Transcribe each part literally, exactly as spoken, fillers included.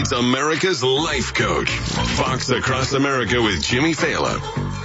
is America's life coach. Fox Across America with Jimmy Fallon.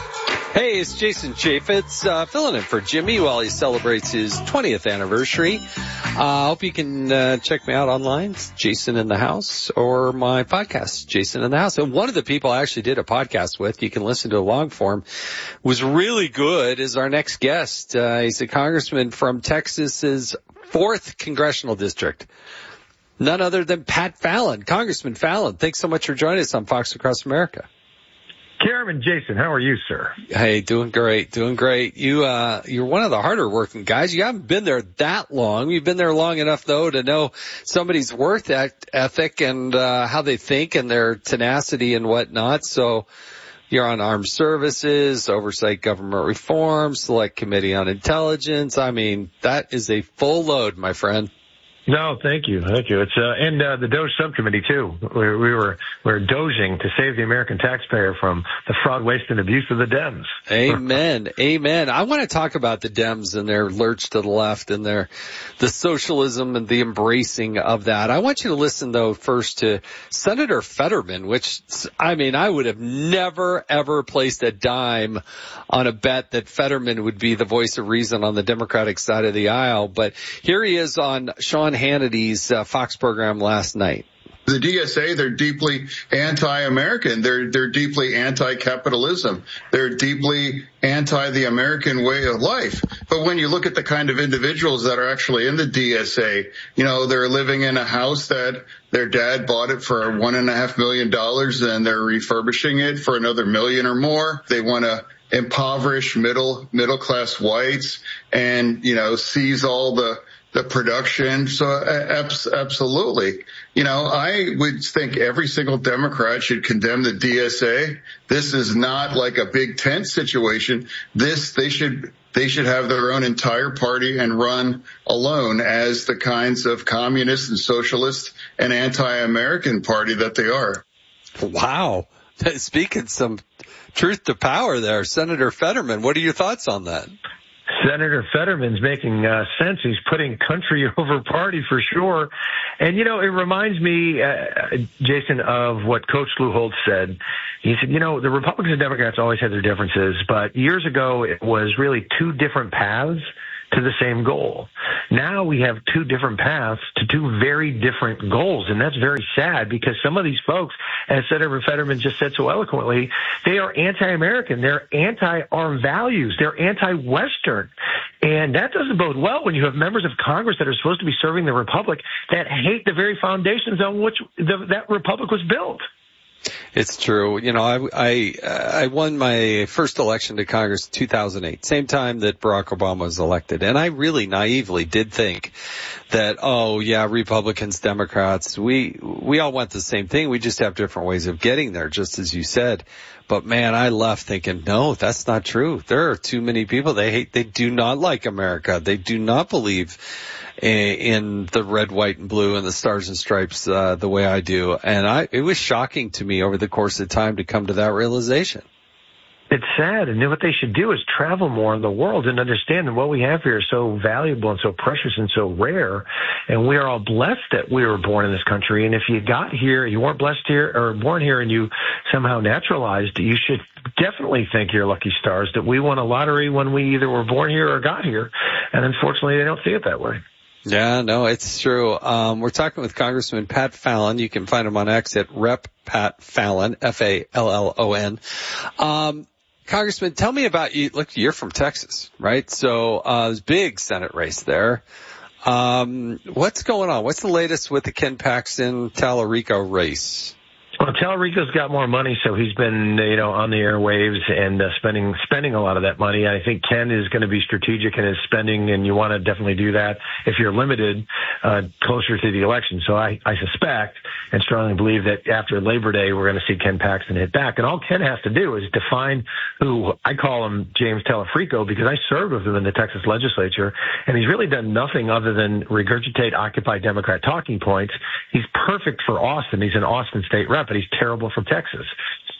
Hey, it's Jason Chaffetz, uh, filling in for Jimmy while he celebrates his twentieth anniversary. I uh, hope you can uh, check me out online. It's Jason in the House, or my podcast, Jason in the House. And one of the people I actually did a podcast with, you can listen to a long form, was really good, is our next guest. Uh, he's a congressman from Texas's fourth congressional district. None other than Pat Fallon. Congressman Fallon, thanks so much for joining us on Fox Across America. Chairman Jason, how are you, sir? Hey, doing great, doing great. You, uh, you're one of the harder working guys. You haven't been there that long. You've been there long enough, though, to know somebody's work ethic and, uh, how they think and their tenacity and whatnot. So you're on armed services, oversight government reform, select committee on intelligence. I mean, that is a full load, my friend. No, thank you, thank you. It's uh, and uh, the Doge subcommittee too. We, we were we were doging to save the American taxpayer from the fraud, waste, and abuse of the Dems. Amen, amen. I want to talk about the Dems and their lurch to the left and their the socialism and the embracing of that. I want you to listen though first to Senator Fetterman, which I mean I would have never ever placed a dime on a bet that Fetterman would be the voice of reason on the Democratic side of the aisle, but here he is on Sean Hannity's uh, Fox program last night. The D S A, they're deeply anti-American. They're, they're deeply anti-capitalism. They're deeply anti the American way of life. But when you look at the kind of individuals that are actually in the D S A, you know, they're living in a house that their dad bought it for one and a half million dollars and they're refurbishing it for another million or more. They want to impoverish middle, middle class whites and, you know, seize all the the production. So uh, absolutely. You know, I would think every single Democrat should condemn the D S A. This is not like a big tent situation. This, they should, they should have their own entire party and run alone as the kinds of communist and socialist and anti-American party that they are. Wow. Speaking some truth to power there, Senator Fetterman. What are your thoughts on that? Senator Fetterman's making uh, sense. He's putting country over party for sure. And, you know, it reminds me, uh, Jason, of what Coach Lou Holtz said. He said, you know, the Republicans and Democrats always had their differences, but years ago it was really two different paths to the same goal. Now we have two different paths to two very different goals, and that's very sad because some of these folks, as Senator Fetterman just said so eloquently, they are anti-American. They're anti-our values. They're anti-Western. And that doesn't bode well when you have members of Congress that are supposed to be serving the Republic that hate the very foundations on which the, that Republic was built. It's true. You know, I, I, I won my first election to Congress in two thousand eight, same time that Barack Obama was elected. And I really naively did think that, oh, yeah, Republicans, Democrats, we, we all want the same thing. We just have different ways of getting there, just as you said. But man, I left thinking, no, that's not true. There are too many people. They hate, they do not like America. They do not believe in the red, white, and blue and the stars and stripes uh, the way I do. And I, it was shocking to me over the course of time to come to that realization. It's sad, and what they should do is travel more in the world and understand that what we have here is so valuable and so precious and so rare, and we are all blessed that we were born in this country. And if you got here, you weren't blessed here or born here, and you somehow naturalized, you should definitely thank your lucky stars that we won a lottery when we either were born here or got here. And unfortunately, they don't see it that way. Yeah, no, it's true. Um, we're talking with Congressman Pat Fallon. You can find him on X at Rep Pat Fallon, F A L L O N. Um, Congressman, tell me about you. Look, you're from Texas, right? So, uh, there's a big Senate race there. Um, what's going on? What's the latest with the Ken Paxton Tallarico race? Well, Tallarico's got more money, so he's been, you know, on the airwaves and uh, spending spending a lot of that money. I think Ken is going to be strategic in his spending, and you want to definitely do that if you're limited uh, closer to the election. So I, I suspect and strongly believe that after Labor Day, we're going to see Ken Paxton hit back. And all Ken has to do is define who, I call him James Tallarico because I served with him in the Texas legislature, and he's really done nothing other than regurgitate Occupy Democrat talking points. He's perfect for Austin. He's an Austin state rep, but he's terrible for Texas.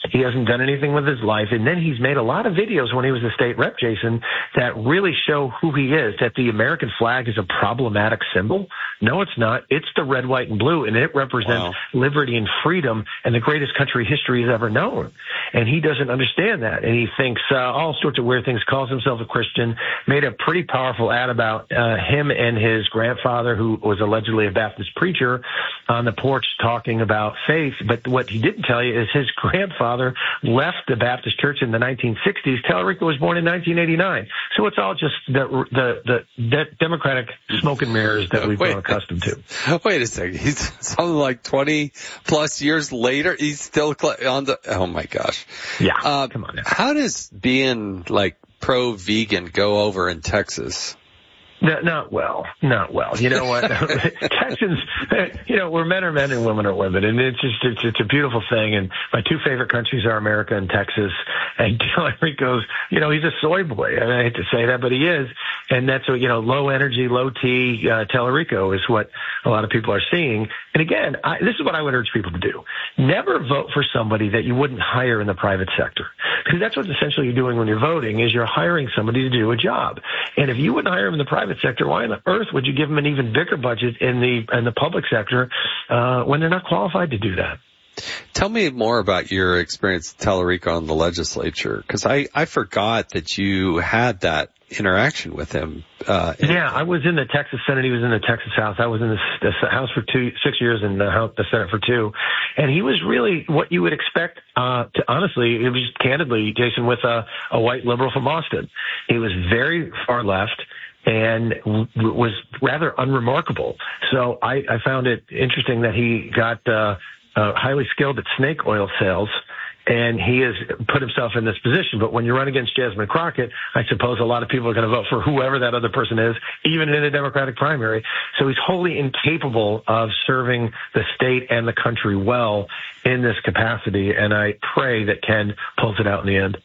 He hasn't done anything with his life. And then he's made a lot of videos when he was a state rep, Jason, that really show who he is, that the American flag is a problematic symbol. No, it's not. It's the red, white, and blue, and it represents wow. liberty and freedom and the greatest country history has ever known. And he doesn't understand that. And he thinks uh, all sorts of weird things, calls himself a Christian, made a pretty powerful ad about uh, him and his grandfather, who was allegedly a Baptist preacher, on the porch talking about faith. But what he didn't tell you is his grandfather left the Baptist church in the nineteen sixties. Tallarico was born in nineteen eighty-nine. So it's all just the the, the, the Democratic smoke and mirrors that we've grown accustomed to. Wait a second. He's something like twenty plus years later. He's still on the, oh my gosh. Yeah. Uh, come on now. How does being like pro-vegan go over in Texas? No, not well, not well. You know what? Texans, you know, we're men are men and women are women. And it's just, it's, it's a beautiful thing. And my two favorite countries are America and Texas. And Tallarico's, you know, he's a soy boy. I hate to say that, but he is. And that's what, you know, low energy, low T, uh, Tallarico is what a lot of people are seeing. And again, I, this is what I would urge people to do. Never vote for somebody that you wouldn't hire in the private sector. Because that's what essentially you're doing when you're voting, is you're hiring somebody to do a job. And if you wouldn't hire him in the private sector, why on earth would you give them an even bigger budget in the in the public sector uh, when they're not qualified to do that? Tell me more about your experience at Tallarico in the legislature, because I, I forgot that you had that interaction with him. Uh, yeah, I was in the Texas Senate. He was in the Texas House. I was in the, the House for two, six years and the, House, the Senate for two. And he was really what you would expect, uh, to honestly, it was just candidly, Jason, with a, a white liberal from Austin. He was very far left and w- was rather unremarkable. So I, I found it interesting that he got, uh, uh, highly skilled at snake oil sales, and he has put himself in this position. But when you run against Jasmine Crockett, I suppose a lot of people are going to vote for whoever that other person is, even in a Democratic primary. So he's wholly incapable of serving the state and the country well in this capacity, and I pray that Ken pulls it out in the end.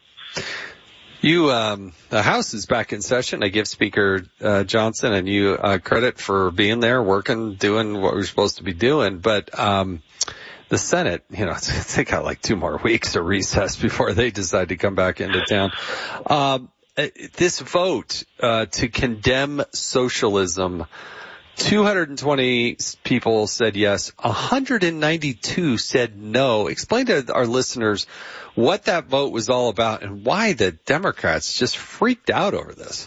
You, um, the House is back in session. I give Speaker uh, Johnson and you uh, credit for being there, working, doing what we're supposed to be doing. But um, the Senate, you know, they got like two more weeks to recess before they decide to come back into town. Um, this vote uh, to condemn socialism, two hundred twenty people said yes, one hundred ninety-two said no. Explain to our listeners what that vote was all about and why the Democrats just freaked out over this.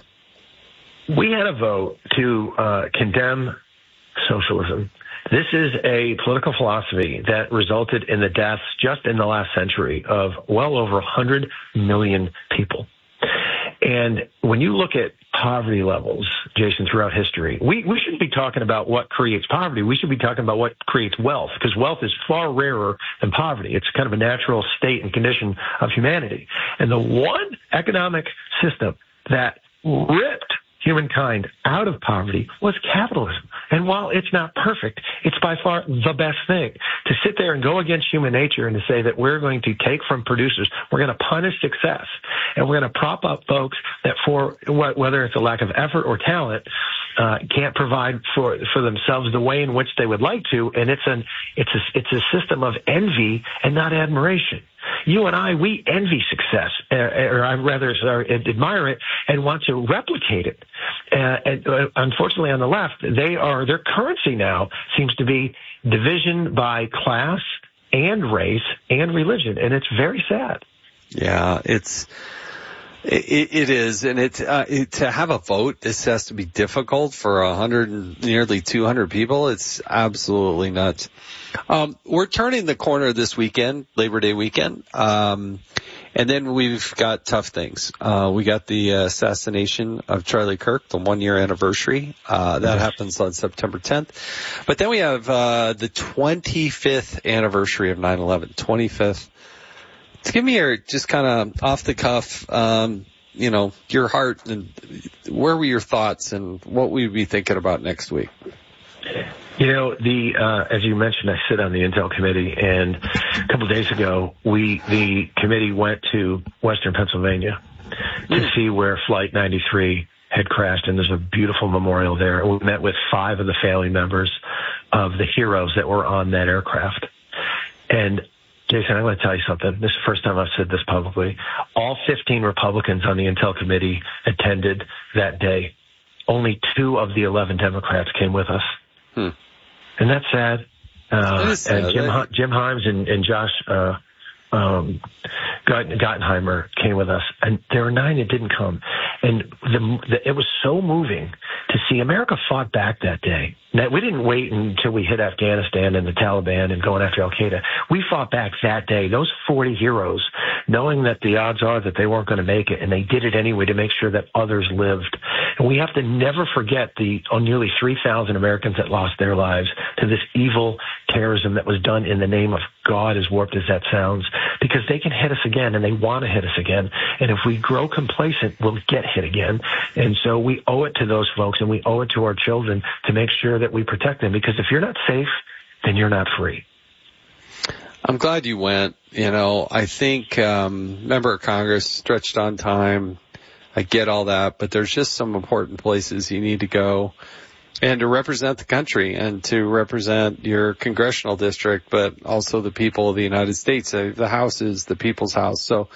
We had a vote to uh, condemn socialism. This is a political philosophy that resulted in the deaths just in the last century of well over one hundred million people. And when you look at poverty levels, Jason, throughout history, we, we shouldn't be talking about what creates poverty. We should be talking about what creates wealth, because wealth is far rarer than poverty. It's kind of a natural state and condition of humanity. And the one economic system that ripped humankind out of poverty was capitalism. And while it's not perfect, it's by far the best thing. To sit there and go against human nature and to say that we're going to take from producers, we're going to punish success, and we're going to prop up folks that for whether it's a lack of effort or talent, uh, can't provide for for themselves the way in which they would like to, and it's an it's a it's a system of envy and not admiration. You and I, we envy success, uh, or I rather sorry, admire it and want to replicate it. Uh, and uh, unfortunately, on the left, they are their currency now seems to be division by class and race and religion, and it's very sad. Yeah, it's it, it is, and it, uh, it to have a vote, this has to be difficult for a hundred, nearly two hundred people. It's absolutely nuts. Um, we're turning the corner this weekend, Labor Day weekend. Um, and then we've got tough things. Uh, we got the assassination of Charlie Kirk, the one year anniversary. Uh, that happens on September tenth. But then we have, uh, the twenty-fifth anniversary of nine eleven, twenty-fifth. Give me your, just kind of off the cuff, um, you know, your heart, and where were your thoughts and what we'd be thinking about next week? You know, the uh, as you mentioned, I sit on the Intel committee, and a couple of days ago, we the committee went to Western Pennsylvania to mm. see where Flight ninety-three had crashed, and there's a beautiful memorial there. And we met with five of the family members of the heroes that were on that aircraft. And Jason, I'm going to tell you something. This is the first time I've said this publicly. All fifteen Republicans on the Intel Committee attended that day. Only two of the eleven Democrats came with us. Hmm. Isn't that sad? Uh, is sad. And Jim, Jim Himes and, and Josh uh, um, Gottenheimer came with us, and there were nine that didn't come. And the, the, it was so moving to see America fought back that day. Now, we didn't wait until we hit Afghanistan and the Taliban and going after Al-Qaeda. We fought back that day. Those forty heroes, knowing that the odds are that they weren't going to make it, and they did it anyway to make sure that others lived. And we have to never forget the oh, nearly three thousand Americans that lost their lives to this evil terrorism that was done in the name of God, as warped as that sounds, because they can hit us again, and they want to hit us again. And if we grow complacent, we'll get hit again. And so we owe it to those folks, and we owe it to our children to make sure that we protect them, because if you're not safe, then you're not free. I'm glad you went. You know, I think, um, member of Congress, stretched on time. I get all that, but there's just some important places you need to go, and to represent the country and to represent your congressional district, but also the people of the United States. The House is the people's house. So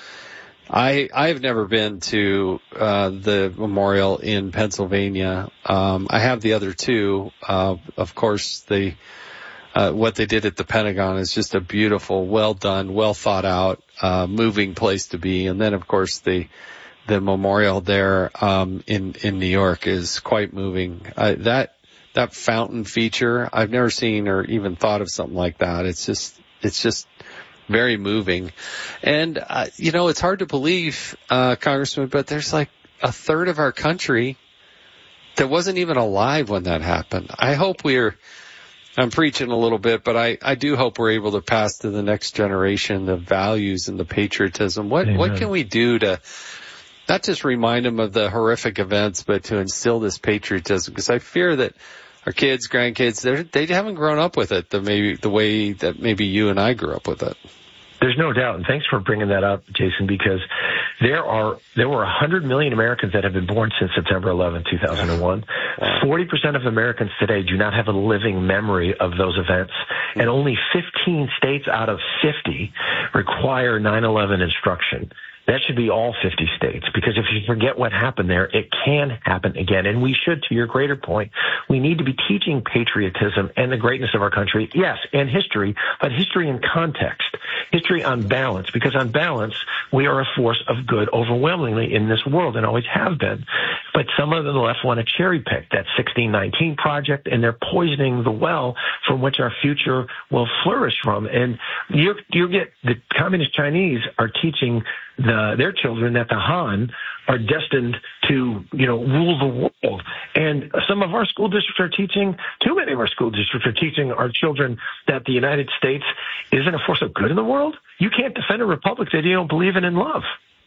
I, I've never been to, uh, the memorial in Pennsylvania. Um, I have the other two. Uh, of course, the, uh, what they did at the Pentagon is just a beautiful, well done, well thought out, uh, moving place to be. And then, of course, the, the memorial there, um, in, in New York is quite moving. Uh, that, that fountain feature, I've never seen or even thought of something like that. It's just, it's just, very moving. And, uh, you know, it's hard to believe, uh, Congressman, but there's like a third of our country that wasn't even alive when that happened. I hope we're, I'm preaching a little bit, but I, I do hope we're able to pass to the next generation the values and the patriotism. What, Amen. what can we do to not just remind them of the horrific events, but to instill this patriotism? Because I fear that our kids, grandkids, they're, they haven't grown up with it the maybe the way that maybe you and I grew up with it. There's no doubt, and thanks for bringing that up, Jason, because there are there were one hundred million Americans that have been born since September eleventh, two thousand one. Wow. forty percent of Americans today do not have a living memory of those events, and only fifteen states out of fifty require nine eleven instruction. That should be all fifty states, because if you forget what happened there, it can happen again. And we should, to your greater point, we need to be teaching patriotism and the greatness of our country, yes, and history, but history in context, history on balance, because on balance, we are a force of good overwhelmingly in this world and always have been. But some of the left want to cherry pick that sixteen nineteen project, and they're poisoning the well from which our future will flourish from. And you you get the communist Chinese are teaching the, their children that the Han are destined to, you know, rule the world. And some of our school districts are teaching, too many of our school districts are teaching our children that the United States isn't a force of good in the world. You can't defend a republic that you don't believe in and love.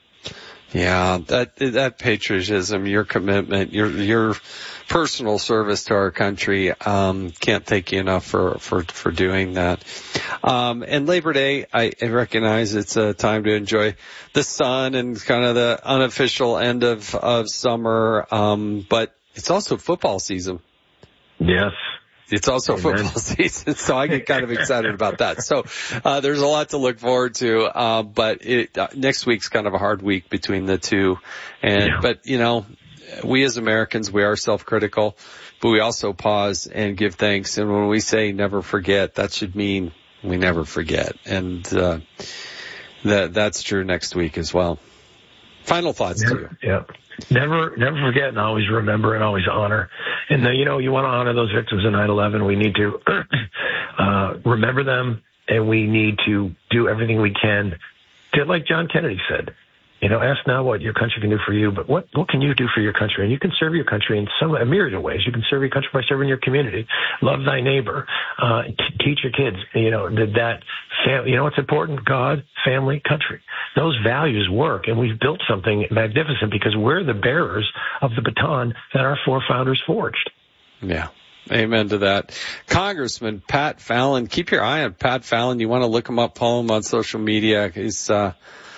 Yeah, that that patriotism, your commitment, your your personal service to our country, um, can't thank you enough for for for doing that. Um, and Labor Day, I, I recognize it's a time to enjoy the sun and kind of the unofficial end of of summer, um, but it's also football season. Yes. It's also Amen. Football season, so I get kind of excited about that. So, uh, there's a lot to look forward to, uh, but it, uh, next week's kind of a hard week between the two. And, yeah. but, you know, we as Americans, we are self-critical, but we also pause and give thanks. And when we say never forget, that should mean we never forget. And, uh, that, that's true next week as well. Final thoughts never, to you. Yeah. Never, never forget, and always remember and always honor. And, uh, you know, you want to honor those victims of nine eleven. We need to uh, remember them, and we need to do everything we can to, like John Kennedy said, you know, ask not what your country can do for you, but what, what can you do for your country? And you can serve your country in some a myriad of ways. You can serve your country by serving your community. Love thy neighbor. Uh, t- teach your kids, you know, that, that fam- you know what's important? God, family, country. Those values work, and we've built something magnificent because we're the bearers of the baton that our forefathers forged. Yeah. Amen to that. Congressman Pat Fallon, keep your eye on Pat Fallon. You want to look him up, follow him on social media. He's, uh,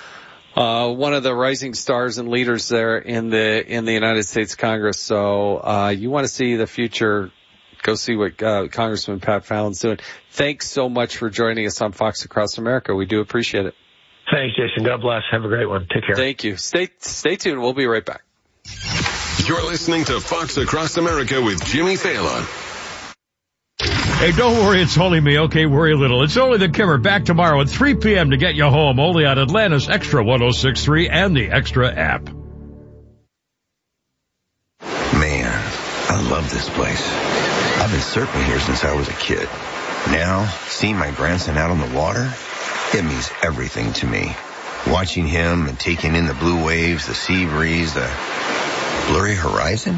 Uh, one of the rising stars and leaders there in the, in the United States Congress. So, uh, you want to see the future Go see what uh, Congressman Pat Fallon's doing. Thanks so much for joining us on Fox Across America. We do appreciate it. Thanks, Jason. God bless. Have a great one. Take care. Thank you. Stay stay tuned. We'll be right back. You're listening to Fox Across America with Jimmy Fallon. Hey, don't worry, it's only me. Okay, worry a little. It's only the Kimmer, back tomorrow at three p.m. to get you home, only on Atlanta's Extra one oh six point three and the Extra app. Man, I love this place. I've been surfing here since I was a kid. Now, seeing my grandson out on the water, it means everything to me. Watching him and taking in the blue waves, the sea breeze, the blurry horizon.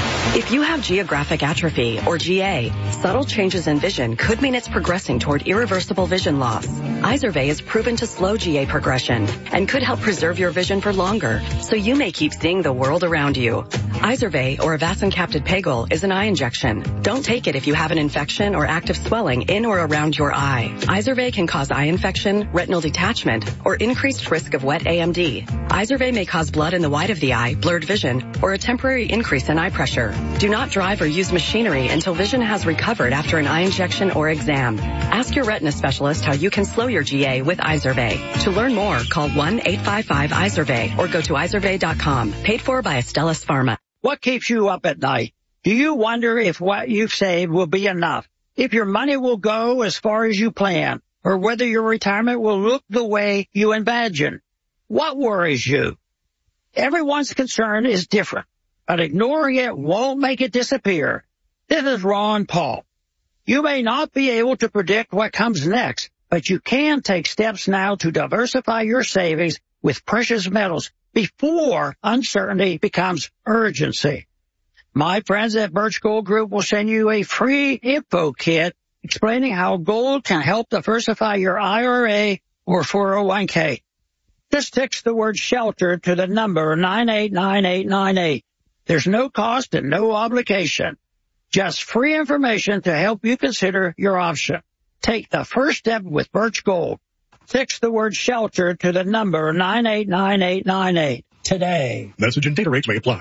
If you have geographic atrophy, or G A, subtle changes in vision could mean it's progressing toward irreversible vision loss. Izervay is proven to slow G A progression and could help preserve your vision for longer, so you may keep seeing the world around you. Izervay, or avacincaptad pegol, is an eye injection. Don't take it if you have an infection or active swelling in or around your eye. Izervay can cause eye infection, retinal detachment, or increased risk of wet A M D. Izervay may cause blood in the white of the eye, blurred vision, or a temporary increase in eye pressure. Do not drive or use machinery until vision has recovered after an eye injection or exam. Ask your retina specialist how you can slow your G A with Izervay. To learn more, call one eight five five Izervay or go to izervay dot com. Paid for by Astellas Pharma. What keeps you up at night? Do you wonder if what you've saved will be enough? If your money will go as far as you plan? Or whether your retirement will look the way you imagine? What worries you? Everyone's concern is different, but ignoring it won't make it disappear. This is Ron Paul. You may not be able to predict what comes next, but you can take steps now to diversify your savings with precious metals before uncertainty becomes urgency. My friends at Birch Gold Group will send you a free info kit explaining how gold can help diversify your I R A or four oh one k. Just text the word SHELTER to the number nine eight nine eight nine eight. There's no cost and no obligation. Just free information to help you consider your option. Take the first step with Birch Gold. Text the word SHELTER to the number nine eight nine eight nine eight today. Message and data rates may apply.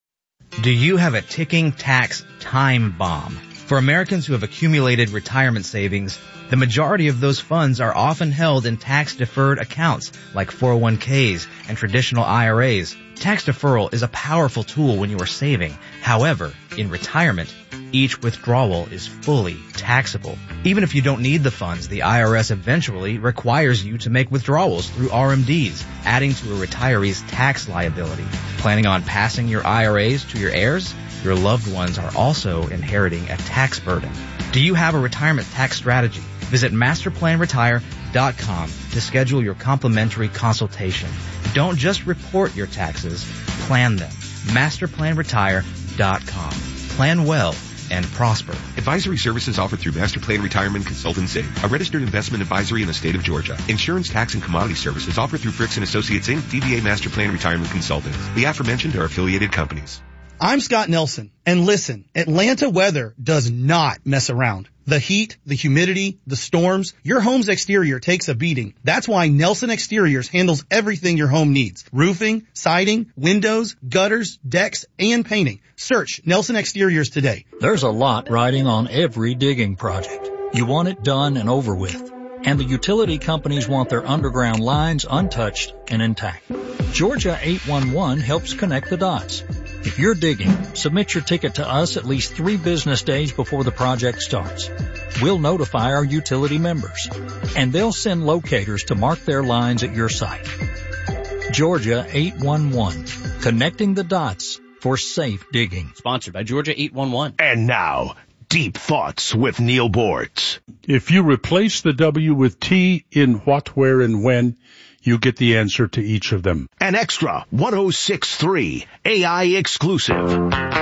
Do you have a ticking tax time bomb? For Americans who have accumulated retirement savings, the majority of those funds are often held in tax-deferred accounts like four oh one k's and traditional I R As. Tax deferral is a powerful tool when you are saving. However, in retirement, each withdrawal is fully taxable. Even if you don't need the funds, the I R S eventually requires you to make withdrawals through R M Ds, adding to a retiree's tax liability. Planning on passing your I R As to your heirs? Your loved ones are also inheriting a tax burden. Do you have a retirement tax strategy? Visit master plan retire dot com to schedule your complimentary consultation. Don't just report your taxes, plan them. master plan retire dot com. Plan well and prosper. Advisory services offered through Master Plan Retirement Consultants, Incorporated, a registered investment advisory in the state of Georgia. Insurance, tax, and commodity services offered through Fricks and Associates, Incorporated, D B A Master Plan Retirement Consultants. The aforementioned are affiliated companies. I'm Scott Nelson, and listen, Atlanta weather does not mess around. The heat, the humidity, the storms, your home's exterior takes a beating. That's why Nelson Exteriors handles everything your home needs. Roofing, siding, windows, gutters, decks, and painting. Search Nelson Exteriors today. There's a lot riding on every digging project. You want it done and over with. And the utility companies want their underground lines untouched and intact. Georgia eight one one helps connect the dots. If you're digging, submit your ticket to us at least three business days before the project starts. We'll notify our utility members, and they'll send locators to mark their lines at your site. Georgia eight one one, connecting the dots for safe digging. Sponsored by Georgia eight one one. And now, Deep Thoughts with Neil Boortz. If you replace the W with T in what, where, and when, you get the answer to each of them. An extra one oh six point three A I exclusive.